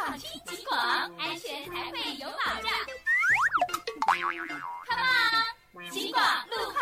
放听警广，安全才会有保障。Come on， 警广路。